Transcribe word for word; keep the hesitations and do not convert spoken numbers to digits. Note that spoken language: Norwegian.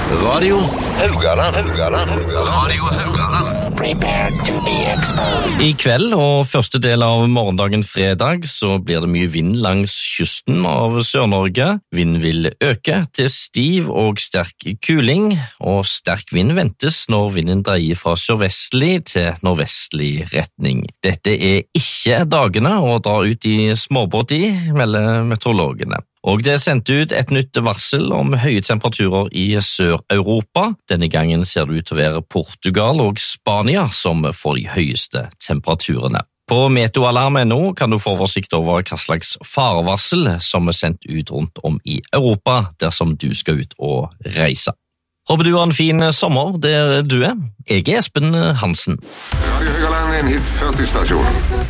Radio Haugaland. Haugaland. Radio Haugaland. Prepare to be exposed. I kveld og første del av morgendagen fredag så blir det mye vind langs kysten av Sør-Norge. Vind vil øke til stiv og sterk kuling, og sterk vind ventes når vinden dreier fra sørvestlig til nordvestlig retning. Dette er ikke dagene å dra ut i småbåt i, melder meteorologene. Og det er sendt ut et nytt varsel om høye temperaturer i Sør-Europa. Denne gangen ser det ut til å være Portugal og Spania som får de høyeste temperaturene. På meteoalarm punktum no kan du få oversikt over hva slags farevarsel som er sendt ut rundt om i Europa dersom du skal ut og reise. Håper du har en fin sommer der du er. Jeg er Espen Hansen. Radio Haugaland er en hit førti stasjon.